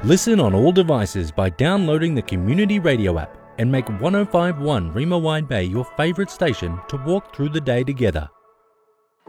Listen on all devices by downloading the Community Radio app and make 105.1 Rema Wide Bay your favourite station to walk through the day together.